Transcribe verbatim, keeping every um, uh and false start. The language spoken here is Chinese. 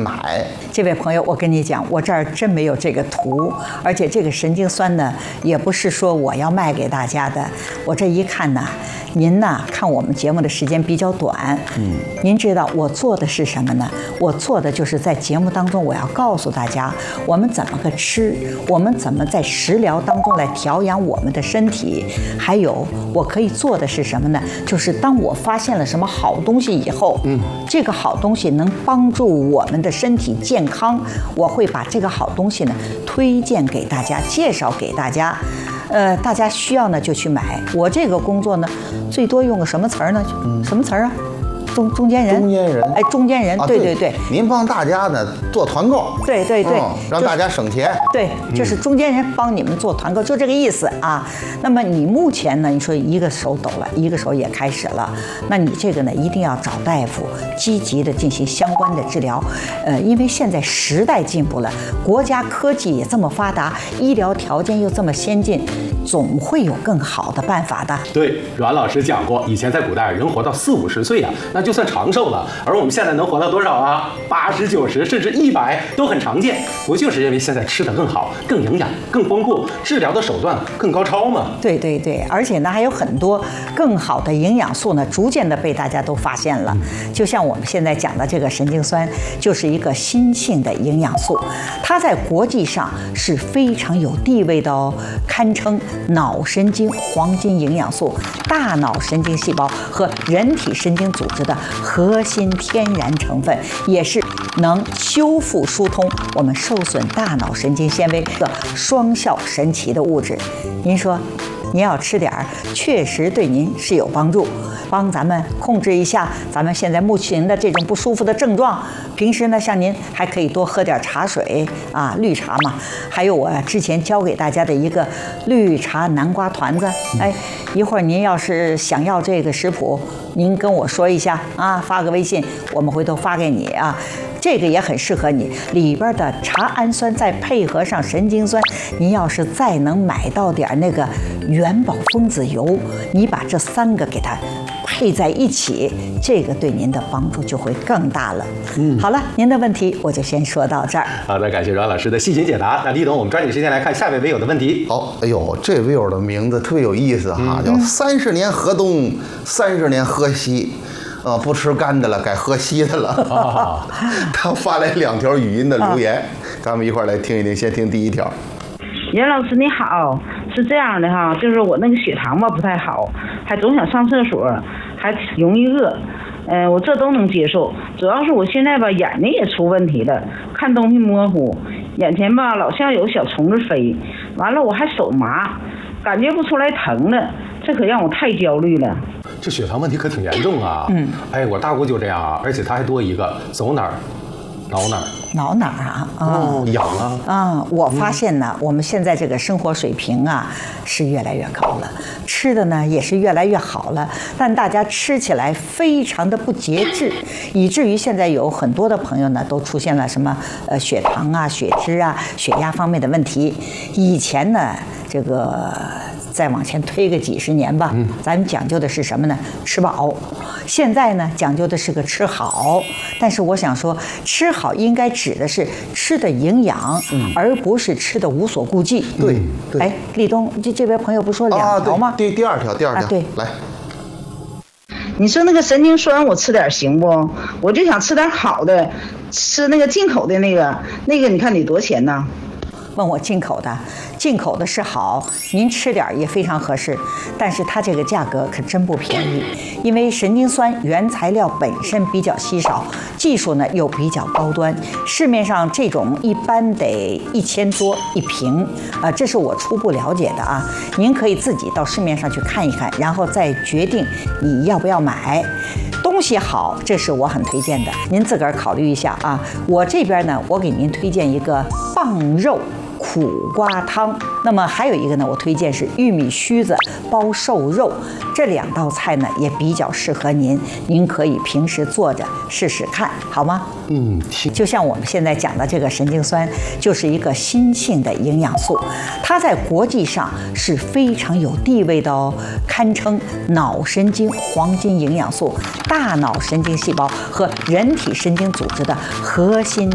买。 这位朋友，我跟你讲，我这儿真没有这个图，而且这个神经酸呢，也不是说我要卖给大家的。我这一看呢，您呢看我们节目的时间比较短，嗯，您知道我做的是什么呢？我做的就是在节目当中，我要告诉大家，我们怎么个吃，我们怎么在食疗当中来调养我们的身体，还有我可以做的是什么呢？就是当我发现了什么好东西以后，嗯，这个好东西能帮助我们的身体健康，我会把这个好东西呢推荐给大家，介绍给大家。呃，大家需要呢就去买。我这个工作呢，最多用个什么词儿呢？嗯、什么词儿啊？中中间人。 中间人。 哎，中间人。啊、对对对。 您帮大家呢做团购。 对对对、 嗯。让大家省钱。 对，就是中间人帮你们做团购，就这个意思啊。那么你目前呢，你说一个手抖了，一个手也开始了，那你这个呢一定要找大夫，积极的进行相关的治疗。呃，因为现在时代进步了，国家科技也这么发达，医疗条件又这么先进。总会有更好的办法的。 对，阮老师讲过，以前在古代人活到四五十岁啊，那就算长寿了。而我们现在能活到多少啊？八十九十，甚至一百都很常见。不就是因为现在吃得更好、更营养、更丰富，治疗的手段更高超吗？ 对对对，而且呢还有很多更好的营养素呢，逐渐的被大家都发现了。嗯、就像我们现在讲的这个神经酸，就是一个新性的营养素，它在国际上是非常有地位的哦，堪称脑神经黄金营养素，大脑神经细胞和人体神经组织的核心天然成分，也是能修复疏通我们受损大脑神经纤维的双效神奇的物质。您说您要吃点儿，确实对您是有帮助，帮咱们控制一下咱们现在目前的这种不舒服的症状。平时呢，像您还可以多喝点茶水啊，绿茶嘛。还有我之前教给大家的一个绿茶南瓜团子，哎，一会儿您要是想要这个食谱，您跟我说一下啊，发个微信，我们回头发给你啊。这个也很适合你，里边的茶氨酸再配合上神经酸，您要是再能买到点那个元宝蜂子油，你把这三个给它配在一起，这个对您的帮助就会更大了。嗯，好了，您的问题我就先说到这儿。 好的，感谢阮老师的细心解答。那李董，我们抓紧时间来看下位微友的问题。 好，哎呦，这位友的名字特别有意思哈，嗯、叫三十年河东，三十年河西。呃，不吃干的了，改喝稀的了。哦、他发来两条语音的留言，哦、咱们一块儿来听一听。先听第一条。 袁老师你好，是这样的哈，就是我那个血糖吧不太好，还总想上厕所，还容易饿。嗯、呃，我这都能接受，主要是我现在吧眼睛也出问题了，看东西模糊，眼前吧老像有小虫子飞，完了我还手麻，感觉不出来疼了，这可让我太焦虑了。 这血糖问题可挺严重啊！嗯，哎，我大姑就这样啊，而且她还多一个，走哪儿挠哪儿， 挠哪儿啊？ 哦，痒啊！ 啊，我发现呢，嗯、我们现在这个生活水平啊是越来越高了，吃的呢也是越来越好了，但大家吃起来非常的不节制，以至于现在有很多的朋友呢都出现了什么呃血糖啊、血脂啊、血压方面的问题。以前呢，这个。再往前推个几十年吧，嗯、咱们讲究的是什么呢？吃饱。现在呢，讲究的是个吃好。但是我想说，吃好应该指的是吃的营养，嗯、而不是吃的无所顾忌。 对，对。 哎，立冬，这这位朋友不说两条吗？ 啊、第第二条，第二条，啊、 对， 来。 你说那个神经酸我吃点行不？我就想吃点好的，吃那个进口的那个，那个你看得多钱呢？ 问我进口的，进口的是好，您吃点也非常合适，但是它这个价格可真不便宜，因为神经酸原材料本身比较稀少，技术呢又比较高端，市面上这种一般得一千多一瓶，啊、呃，这是我初步了解的啊，您可以自己到市面上去看一看，然后再决定你要不要买。东西好，这是我很推荐的，您自个儿考虑一下啊。我这边呢，我给您推荐一个棒肉苦瓜汤，那么还有一个呢，我推荐是玉米须子包瘦肉，这两道菜呢也比较适合您，您可以平时做着试试看，好吗？ 嗯， 就像我们现在讲的这个神经酸，就是一个新性的营养素，它在国际上是非常有地位的哦，堪称脑神经黄金营养素，大脑神经细胞和人体神经组织的核心